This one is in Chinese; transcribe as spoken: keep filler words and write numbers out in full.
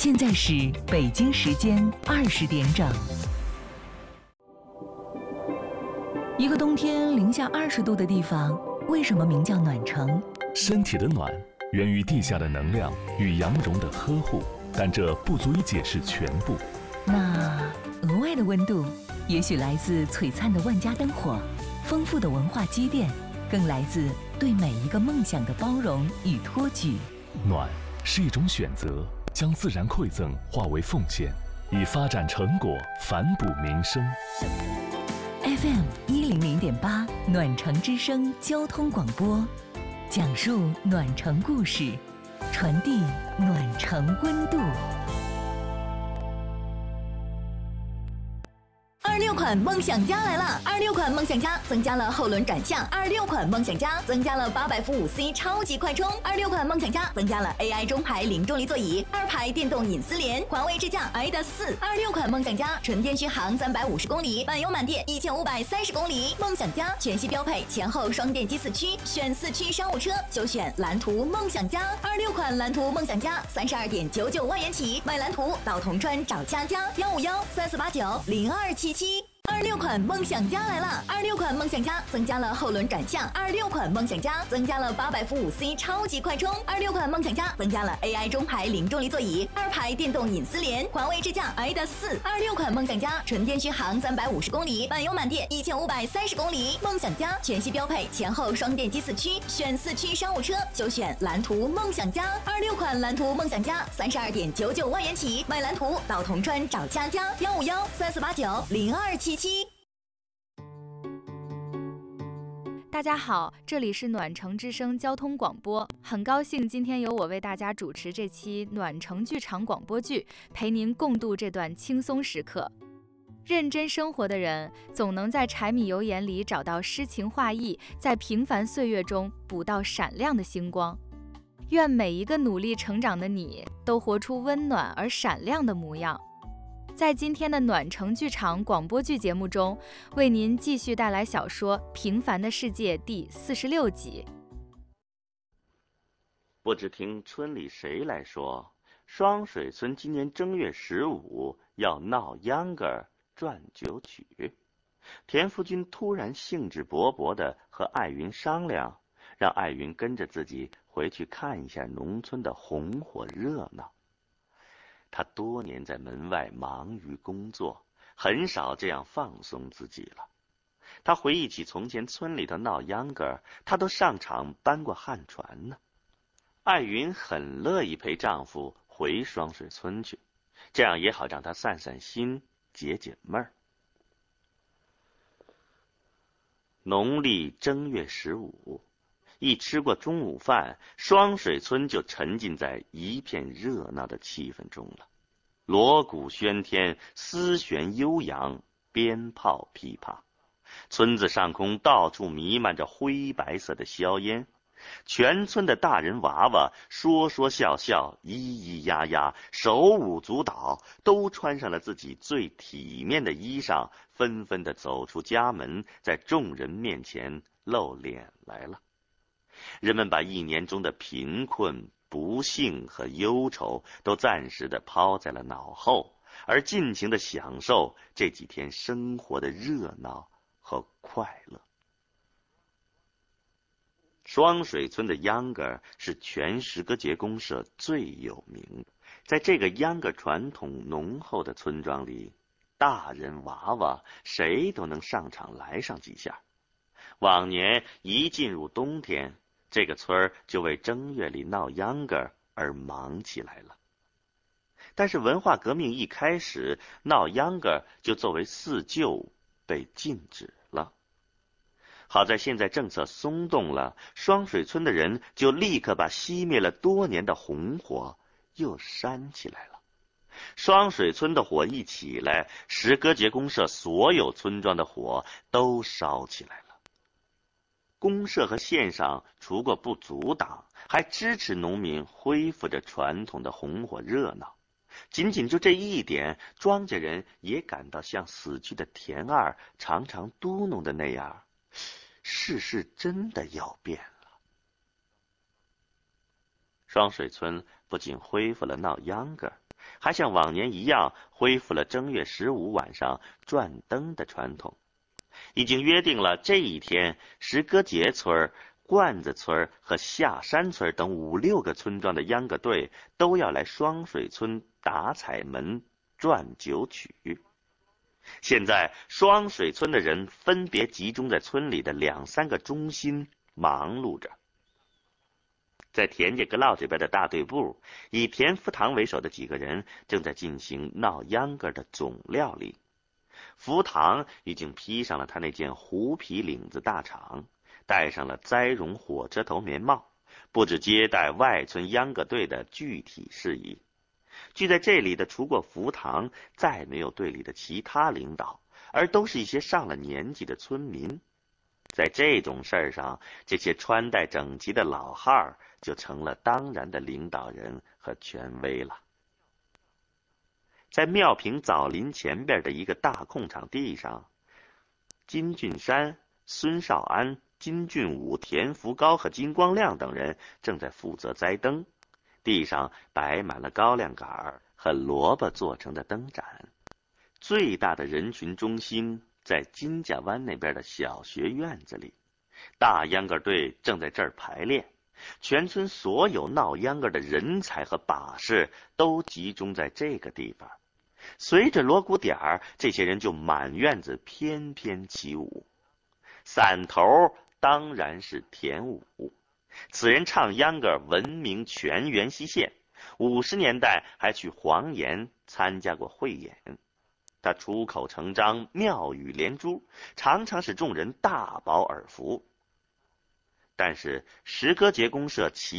现在是北京时间二十点整。一个冬天零下二十度的地方，为什么名叫暖城？ 身体的暖源于地下的能量与羊绒的呵护，但这不足以解释全部。 那额外的温度，也许来自璀璨的万家灯火，丰富的文化积淀，更来自对每一个梦想的包容与托举。 暖是一种选择，将自然馈赠化为奉献，以发展成果反哺民生。 F M 一零零点八暖城之声交通广播，讲述暖城故事，传递暖城温度。二六款梦想家来了！二六款梦想家增加了后轮转向，二六款梦想家增加了八百伏五 C 超级快充，二六款梦想家增加了 A I 中排零重力座椅，二排电动隐私联，环卫支架 I D A 四。二六款梦想家纯电续航三百五十公里，满油满电一千五百三十公里。梦想家全系标配前后双电机四驱，选四驱商务车就选蓝图梦想家。二六款蓝图梦想家三十二点九九万元起，买蓝图到铜川找佳佳，幺五幺三四八九零二七七。二六款梦想家来了！二六款梦想家增加了后轮转向，二六款梦想家增加了八百伏五 C 超级快充，二六款梦想家增加了 A I 中排零重力座椅，二排电动隐私联，环卫支架 I D A 四。二六款梦想家纯电续航三百五十公里，满油满电一千五百三十公里。梦想家全系标配前后双电机四驱，选四驱商务车就选蓝图梦想家。二六款蓝图梦想家三十二点九九万元起，买蓝图到铜川找佳佳，幺五幺三四八九零二七七。 大家好，这里是暖城之声交通广播，很高兴今天由我为大家主持这期暖城剧场广播剧，陪您共度这段轻松时刻。认真生活的人，总能在柴米油盐里找到诗情画意，在平凡岁月中捕到闪亮的星光。愿每一个努力成长的你，都活出温暖而闪亮的模样。在今天的暖城剧场广播剧节目中，为您继续带来小说《平凡的世界》第四十六集。 不知听村里谁来说，双水村今年正月十五要闹秧歌转酒曲。田福军突然兴致勃勃地和艾云商量，让艾云跟着自己回去看一下农村的红火热闹。他多年在门外忙于工作，很少这样放松自己了。他回忆起从前村里头闹秧歌，他都上场搬过旱船呢。艾云很乐意陪丈夫回双水村去，这样也好让他散散心，解解闷儿。农历正月十五，一吃过中午饭，双水村就沉浸在一片热闹的气氛中了。锣鼓喧天，丝弦悠扬，鞭炮噼啪，村子上空到处弥漫着灰白色的硝烟。全村的大人娃娃说说笑笑，咿咿呀呀，手舞足蹈，都穿上了自己最体面的衣裳，纷纷地走出家门，在众人面前露脸来了。人们把一年中的贫困、不幸和忧愁都暂时地抛在了脑后，而尽情地享受这几天生活的热闹和快乐。双水村的秧歌是全石歌节公社最有名的。在这个秧歌传统浓厚的村庄里，大人娃娃谁都能上场来上几下。往年一进入冬天，这个村儿就为正月里闹秧歌而忙起来了。但是文化革命一开始，闹秧歌就作为四旧被禁止了。好在现在政策松动了，双水村的人就立刻把熄灭了多年的红火又煽起来了。双水村的火一起来，石歌节公社所有村庄的火都烧起来了。公社和县上除过不阻挡，还支持农民恢复着传统的红火热闹。仅仅就这一点，庄稼人也感到像死去的田二常常嘟哝的那样，世事真的要变了。双水村不仅恢复了闹秧歌， 还像往年一样恢复了正月十五晚上转灯的传统，已经约定了这一天，石歌节村、罐子村和下山村等五六个村庄的秧歌队都要来双水村打彩门转九曲。现在双水村的人分别集中在村里的两三个中心忙碌着。在田家阁老这边的大队部，以田福堂为首的几个人正在进行闹秧歌的总料理。福堂已经披上了他那件狐皮领子大氅，戴上了栽绒火车头棉帽，布置接待外村秧歌队的具体事宜。聚在这里的除过福堂，再没有队里的其他领导，而都是一些上了年纪的村民。在这种事儿上，这些穿戴整齐的老汉儿就成了当然的领导人和权威了。在庙坪枣林前边的一个大空场地上，金俊山、孙少安、金俊武、田福高和金光亮等人正在负责栽灯，地上摆满了高粱杆和萝卜做成的灯盏。最大的人群中心在金家湾那边的小学院子里，大秧歌队正在这儿排练，全村所有闹秧歌的人才和把式都集中在这个地方。随着锣鼓点儿，这些人就满院子翩翩起舞。伞头当然是田武，此人唱秧歌闻名全元溪县，五十年代还去黄岩参加过汇演。他出口成章，妙语连珠，常常使众人大饱耳福。但是石歌节公社其